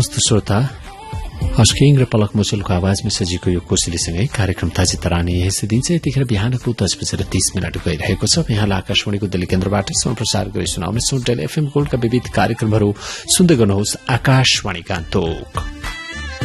हवस् त श्रोता, हस्किङ र पलक मुचुलको आवाजमा सजिएको यो कोसेलीसँगै कार्यक्रम ताजी तरानी यसै दिन चाहिँ यतिखेर बिहानको 10:30 गइरहेको छ। यहाँलाई आकाशवाणीको दिल्ली केन्द्रबाट प्रसार गरी सुनाउनेछौं। डेल एफएम गोल्डका विविध कार्यक्रमहरू सुन्दै गर्नुहोस्। आकाशवाणी गान्तोक।